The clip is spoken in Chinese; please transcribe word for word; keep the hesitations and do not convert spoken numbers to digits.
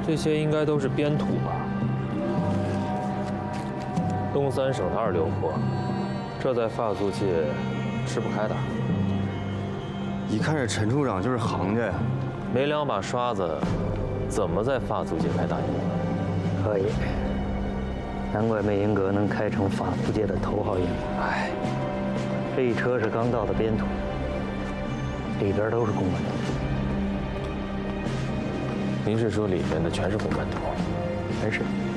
这些应该都是边土吧？东三省的二流货，这在法租界吃不开的。 一看这陈处长就是行家呀， 没两把刷子，怎么在法租界开大业？ 可以，难怪魅影阁能开成法租界的头号业务。哎，这一车是刚到的边土，里边都是公本土。 您是说里面的全是公本土？ 全是。